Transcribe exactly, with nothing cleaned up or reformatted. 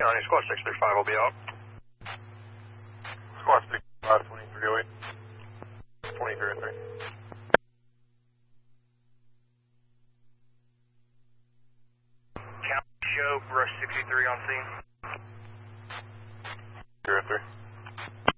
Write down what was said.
County, Squad six three five will be out. Squad six three five, twenty-three oh eight. twenty-three oh three. County show, brush sixty-three on scene. zero three.